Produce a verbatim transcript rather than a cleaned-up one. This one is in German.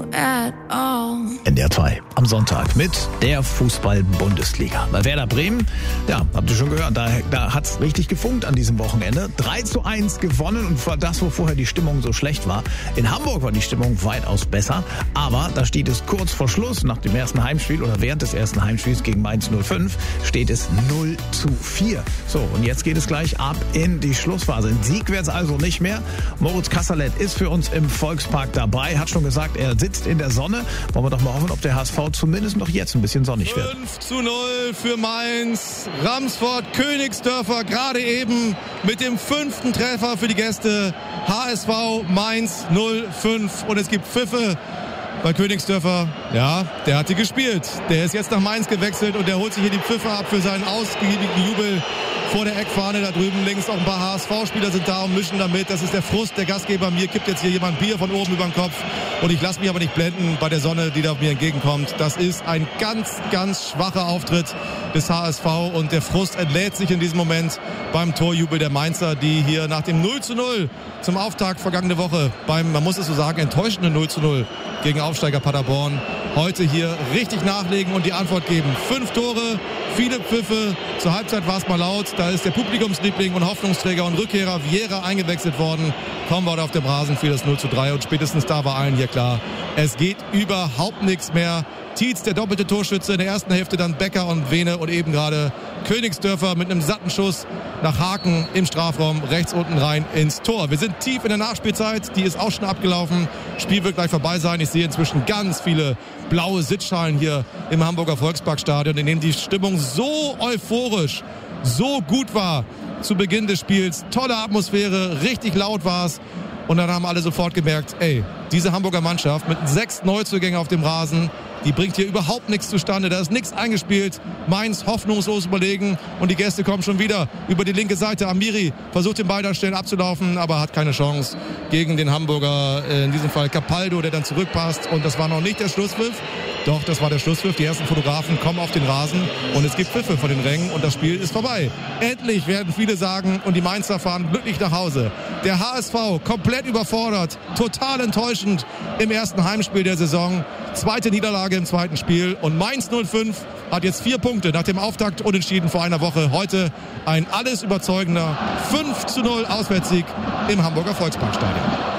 you at all. N D R zwei am Sonntag mit der Fußball-Bundesliga. Bei Werder Bremen, ja, habt ihr schon gehört, da, da hat's richtig gefunkt an diesem Wochenende. drei zu eins gewonnen und war das, wo vorher die Stimmung so schlecht war. In Hamburg war die Stimmung weitaus besser, aber da steht es kurz vor Schluss, nach dem ersten Heimspiel oder während des ersten Heimspiels gegen Mainz null fünf, steht es null zu vier. So, und jetzt geht es gleich ab in die Schlussphase. Ein Sieg wird es also nicht mehr. Moritz Kasserlet ist für uns im Volkspark dabei, hat schon gesagt, er sitzt in der Sonne. Wollen wir doch mal hoffen, ob der H S V zumindest noch jetzt ein bisschen sonnig wird. fünf zu null für Mainz. Ramsford, Königsdörfer gerade eben mit dem fünften Treffer für die Gäste. H S V Mainz null fünf und es gibt Pfiffe. Bei Königsdörfer, ja, der hat die gespielt. Der ist jetzt nach Mainz gewechselt und der holt sich hier die Pfiffe ab für seinen ausgiebigen Jubel vor der Eckfahne. Da drüben links auch ein paar H S V-Spieler sind da und mischen damit. Das ist der Frust der Gastgeber. Mir kippt jetzt hier jemand Bier von oben über den Kopf. Und ich lasse mich aber nicht blenden bei der Sonne, die da auf mir entgegenkommt. Das ist ein ganz, ganz schwacher Auftritt des H S V. Und der Frust entlädt sich in diesem Moment beim Torjubel der Mainzer, die hier nach dem null zu null zum Auftakt vergangene Woche beim, man muss es so sagen, enttäuschenden null zu null gegen Aufsteiger Paderborn heute hier richtig nachlegen und die Antwort geben. Fünf Tore, viele Pfiffe. Zur Halbzeit war es mal laut. Da ist der Publikumsliebling und Hoffnungsträger und Rückkehrer Vieira eingewechselt worden. Kaum war er auf dem Rasen für das null zu drei und spätestens da war allen hier klar, es geht überhaupt nichts mehr. Tietz, der doppelte Torschütze in der ersten Hälfte, dann Becker und Vene und eben gerade Königsdörfer mit einem satten Schuss nach Haken im Strafraum, rechts unten rein ins Tor. Wir sind tief in der Nachspielzeit, die ist auch schon abgelaufen. Spiel wird gleich vorbei sein. Ich sehe inzwischen ganz viele blaue Sitzschalen hier im Hamburger Volksparkstadion, in denen die Stimmung so euphorisch, so gut war zu Beginn des Spiels. Tolle Atmosphäre, richtig laut war es. Und dann haben alle sofort gemerkt, ey, diese Hamburger Mannschaft mit sechs Neuzugängen auf dem Rasen, die bringt hier überhaupt nichts zustande. Da ist nichts eingespielt. Mainz hoffnungslos überlegen. Und die Gäste kommen schon wieder über die linke Seite. Amiri versucht den Ball da schnell abzulaufen, aber hat keine Chance gegen den Hamburger, in diesem Fall Capaldo, der dann zurückpasst. Und das war noch nicht der Schlusspfiff. Doch, das war der Schlusspfiff. Die ersten Fotografen kommen auf den Rasen und es gibt Pfiffe von den Rängen und das Spiel ist vorbei. Endlich, werden viele sagen, und die Mainzer fahren glücklich nach Hause. Der H S V komplett überfordert, total enttäuschend im ersten Heimspiel der Saison. Zweite Niederlage im zweiten Spiel und Mainz null fünf hat jetzt vier Punkte nach dem Auftakt unentschieden vor einer Woche. Heute ein alles überzeugender fünf zu null Auswärtssieg im Hamburger Volksparkstadion.